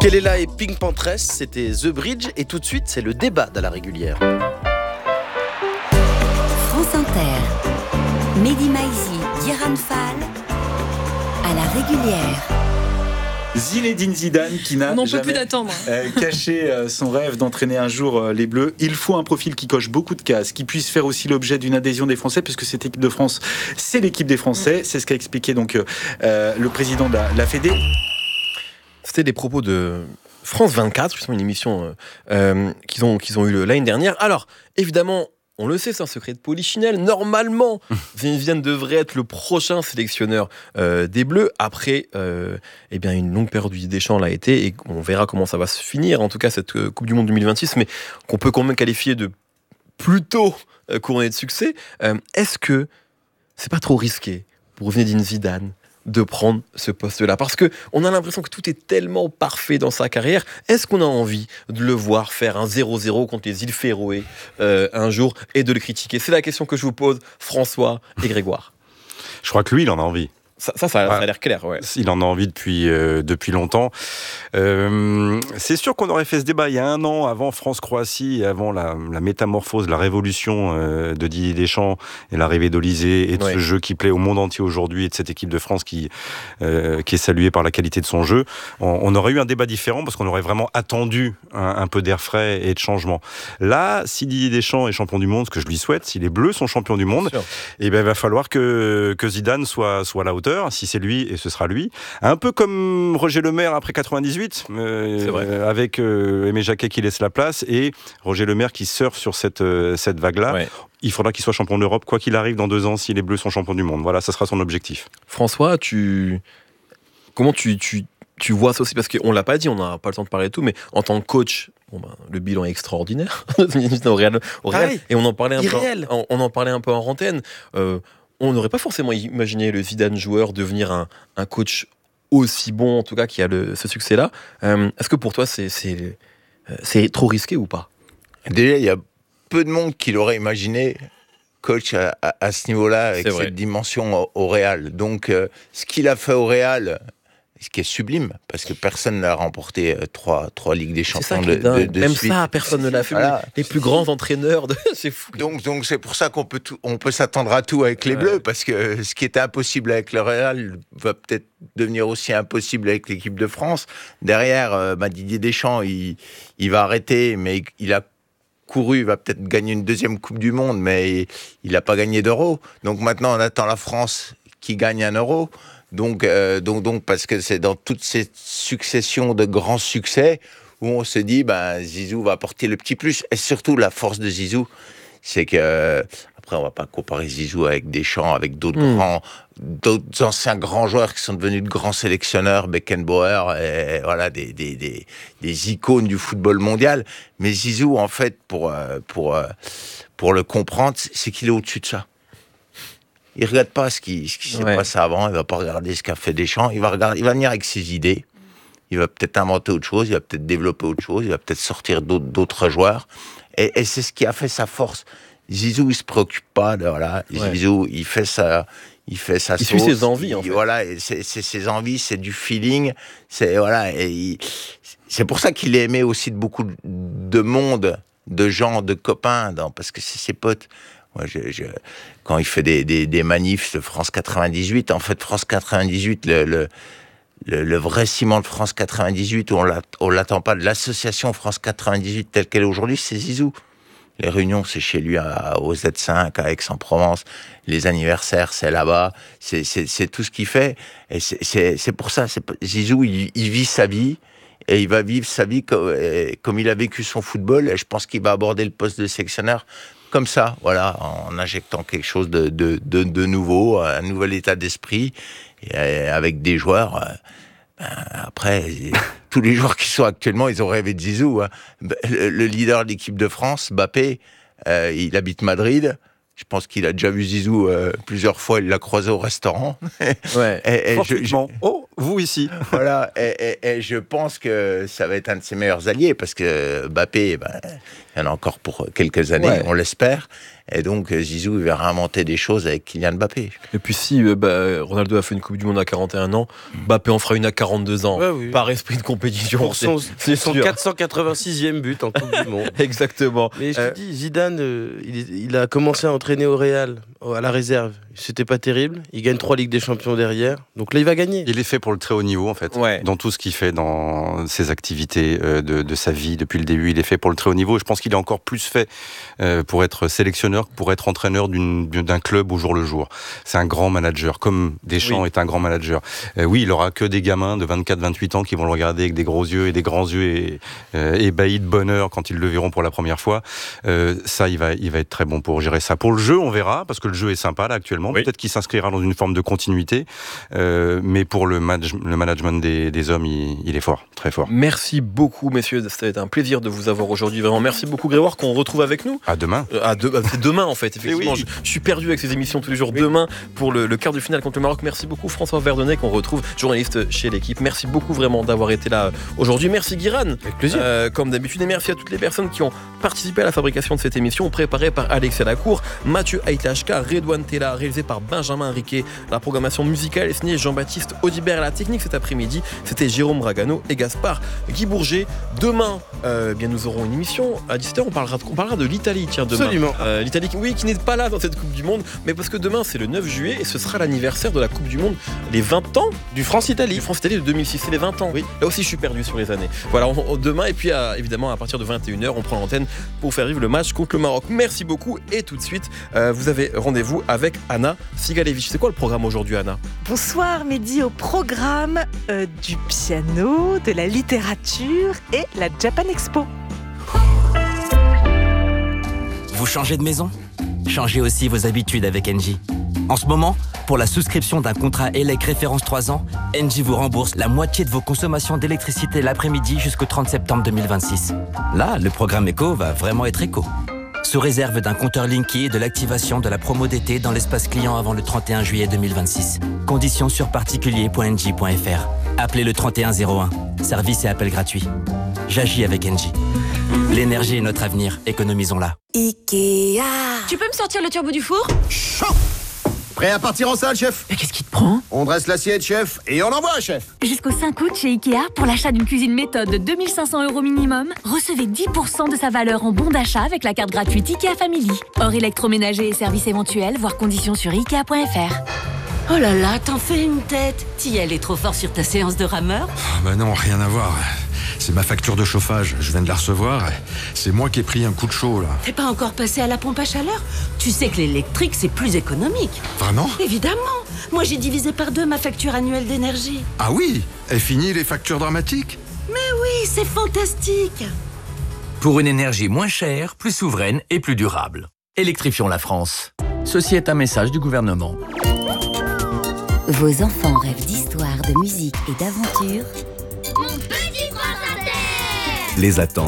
Kelela et Pink Panthers, c'était The Bridge. Et tout de suite, c'est le débat de la régulière. France Inter, Mehdi Maizi, Diran Fall, à la régulière. Zinedine Zidane qui n'a jamais caché son rêve d'entraîner un jour les Bleus. Il faut un profil qui coche beaucoup de cases, qui puisse faire aussi l'objet d'une adhésion des Français, puisque cette équipe de France, c'est l'équipe des Français. C'est ce qu'a expliqué donc le président de la Fédé. C'était des propos de France 24, justement une émission qu'ils ont eu l'année dernière. Alors, évidemment, on le sait, c'est un secret de polichinelle. Normalement, Zinedine Zidane devrait être le prochain sélectionneur des Bleus. Après, une longue période du Deschamps l'a été, et on verra comment ça va se finir. En tout cas, cette Coupe du Monde 2026, mais qu'on peut quand même qualifier de plutôt couronnée de succès. Est-ce que c'est pas trop risqué pour Zinedine Zidane de prendre ce poste-là, parce que on a l'impression que tout est tellement parfait dans sa carrière? Est-ce qu'on a envie de le voir faire un 0-0 contre les îles Féroé un jour et de le critiquer? C'est la question que je vous pose, François et Grégoire. Je crois que lui, il en a envie. Ça a l'air clair, ouais. Il en a envie depuis longtemps. C'est sûr qu'on aurait fait ce débat il y a un an, avant France-Croatie, et avant la métamorphose, la révolution de Didier Deschamps et l'arrivée d'Olysée et de ce jeu qui plaît au monde entier aujourd'hui, et de cette équipe de France qui est saluée par la qualité de son jeu. On aurait eu un débat différent parce qu'on aurait vraiment attendu un peu d'air frais et de changement. Là, si Didier Deschamps est champion du monde, ce que je lui souhaite, si les Bleus sont champions du monde, il va falloir que Zidane soit à la hauteur. Si c'est lui, et ce sera lui. Un peu comme Roger Lemaire après 98, avec Aimé Jacquet qui laisse la place, et Roger Lemaire qui surfe sur cette vague-là. Ouais. Il faudra qu'il soit champion d'Europe, quoi qu'il arrive dans 2 ans, si les Bleus sont champions du monde. Voilà, ça sera son objectif. François, comment tu vois ça aussi? Parce qu'on ne l'a pas dit, on n'a pas le temps de parler de tout, mais en tant que coach, le bilan est extraordinaire au Real. Et on en parlait un peu en antenne. On n'aurait pas forcément imaginé le Zidane joueur devenir un coach aussi bon, en tout cas, qui a ce succès-là. Est-ce que pour toi, c'est trop risqué ou pas? Déjà, il y a peu de monde qui l'aurait imaginé coach à ce niveau-là, avec cette dimension au Real. Donc, ce qu'il a fait au Real, ce qui est sublime, parce que personne n'a remporté 3 Ligues des Champions de Même suite. Ça, personne ne l'a fait. Voilà. Les plus grands entraîneurs, c'est fou. Donc c'est pour ça qu'on peut s'attendre à tout avec les Bleus, parce que ce qui était impossible avec le Real va peut-être devenir aussi impossible avec l'équipe de France. Derrière, Didier Deschamps, il va arrêter, mais il a couru, il va peut-être gagner une 2e Coupe du Monde, mais il n'a pas gagné d'Euro. Donc maintenant, on attend la France qui gagne un Euro. Donc, parce que c'est dans toute cette succession de grands succès où on se dit, Zizou va apporter le petit plus. Et surtout, la force de Zizou, c'est que, après, on va pas comparer Zizou avec Deschamps, avec d'autres anciens grands joueurs qui sont devenus de grands sélectionneurs, Beckenbauer, et voilà, des icônes du football mondial. Mais Zizou, en fait, pour le comprendre, c'est qu'il est au-dessus de ça. Il ne regarde pas ce qui s'est passé avant, il ne va pas regarder ce qu'a fait Deschamps, il va venir avec ses idées, il va peut-être inventer autre chose, il va peut-être développer autre chose, il va peut-être sortir d'autres joueurs, et c'est ce qui a fait sa force. Zizou, il ne se préoccupe pas de, Zizou, il fait sa sauce. Il suit ses envies, en fait. Voilà, c'est ses envies, c'est du feeling, c'est pour ça qu'il est aimé aussi de beaucoup de monde, de gens, de copains, parce que c'est ses potes. Moi, quand il fait des manifs de France 98, en fait, France 98, le vrai ciment de France 98, où on l'attend pas, de l'association France 98 telle qu'elle est aujourd'hui, c'est Zizou. Les réunions, c'est chez lui au Z5, à Aix-en-Provence. Les anniversaires, c'est là-bas. C'est tout ce qu'il fait. Et c'est pour ça. Zizou, il vit sa vie. Et il va vivre sa vie comme il a vécu son football. Et je pense qu'il va aborder le poste de sélectionneur comme ça, voilà, en injectant quelque chose de nouveau, un nouvel état d'esprit, et avec des joueurs. Après, tous les joueurs qui sont actuellement, ils ont rêvé de Zizou. Hein. Le leader de l'équipe de France, Mbappé, il habite Madrid. Je pense qu'il a déjà vu Zizou plusieurs fois, il l'a croisé au restaurant. Ouais. vous ici. Voilà, et je pense que ça va être un de ses meilleurs alliés, parce que Mbappé, il y en a encore pour quelques années, on l'espère. Et donc, Zizou, il va réinventer des choses avec Kylian Mbappé. Et puis si Ronaldo a fait une Coupe du Monde à 41 ans, Mbappé en fera une à 42 ans, par esprit de compétition. Pour son 486e but en Coupe du Monde. Exactement. Mais je te dis, Zidane, il a commencé à entraîner au Real, à la réserve. C'était pas terrible. Il gagne 3 Ligues des Champions derrière. Donc là, il va gagner. Il est fait pour le très haut niveau, en fait. Dans tout ce qu'il fait, dans ses activités de sa vie depuis le début, il est fait pour le très haut niveau. Je pense qu'il est encore plus fait pour être sélectionneur que pour être entraîneur d'un club au jour le jour. C'est un grand manager, comme Deschamps est un grand manager. Il aura que des gamins de 24-28 ans qui vont le regarder avec des gros yeux et des grands yeux et ébahis de bonheur quand ils le verront pour la première fois. Ça, il va être très bon pour gérer ça. Pour le jeu, on verra, parce que le jeu est sympa là actuellement. Peut-être qu'il s'inscrira dans une forme de continuité, mais pour le management des hommes, il est fort, très fort. Merci beaucoup, messieurs. C'était un plaisir de vous avoir aujourd'hui. Vraiment, merci beaucoup, Grégoire, qu'on retrouve avec nous. À demain. C'est demain, en fait. Effectivement, je suis perdu avec ces émissions tous les jours. Demain, pour le quart de finale contre le Maroc. Merci beaucoup, François Verdonnet, qu'on retrouve, journaliste chez l'équipe. Merci beaucoup, vraiment, d'avoir été là aujourd'hui. Merci, Guiran. Avec plaisir. Comme d'habitude. Et merci à toutes les personnes qui ont participé à la fabrication de cette émission, préparée par Alexia Lacour, Mathieu Aitashka, Redouane Tella, réalisé par Benjamin Riquet. La programmation musicale est signée Jean-Baptiste Audibert. La technique cet après-midi, c'était Jérôme Ragano et Gaspard Guy Bourget. Demain, nous aurons une émission à 17h. On parlera de l'Italie, tiens, demain. Absolument. L'Italie, qui n'est pas là dans cette Coupe du Monde, mais parce que demain, c'est le 9 juillet et ce sera l'anniversaire de la Coupe du Monde, les 20 ans du France-Italie. Du France-Italie de 2006, c'est les 20 ans. Oui. Là aussi, je suis perdu sur les années. Voilà, demain, et puis évidemment, à partir de 21h, on prend l'antenne pour faire vivre le match contre le Maroc. Merci beaucoup, et tout de suite, vous avez rendez-vous avec Anna Sigalevich. C'est quoi le programme aujourd'hui, Anna ? Bonsoir Mehdi, au programme du piano, de la littérature et la Japan Expo. Vous changez de maison ? Changez aussi vos habitudes avec Engie. En ce moment, pour la souscription d'un contrat ELEC référence 3 ans, Engie vous rembourse la moitié de vos consommations d'électricité l'après-midi jusqu'au 30 septembre 2026. Là, le programme éco va vraiment être éco. Sous réserve d'un compteur Linky et de l'activation de la promo d'été dans l'espace client avant le 31 juillet 2026. Conditions sur particulier.engie.fr. Appelez le 3101. Service et appel gratuit. J'agis avec Engie. L'énergie est notre avenir, économisons-la. Ikea. Tu peux me sortir le turbo du four ? Chaud. Prêt à partir en salle, chef ? Mais qu'est-ce qui te prend ? On dresse l'assiette, chef, et on envoie, chef. Jusqu'au 5 août chez Ikea, pour l'achat d'une cuisine méthode de 2 500 € minimum, recevez 10% de sa valeur en bon d'achat avec la carte gratuite Ikea Family. Hors électroménager et services éventuels, voir conditions sur Ikea.fr. Oh là là, t'en fais une tête. T'y allais trop fort sur ta séance de rameur ? Bah non, rien à voir. C'est ma facture de chauffage, je viens de la recevoir. C'est moi qui ai pris un coup de chaud, là. T'es pas encore passé à la pompe à chaleur ? Tu sais que l'électrique, c'est plus économique. Vraiment ? Évidemment. Moi, j'ai divisé par 2 ma facture annuelle d'énergie. Ah oui ? Et fini les factures dramatiques ? Mais oui, c'est fantastique. Pour une énergie moins chère, plus souveraine et plus durable. Électrifions la France. Ceci est un message du gouvernement. Vos enfants rêvent d'histoire, de musique et d'aventure. Les attentes.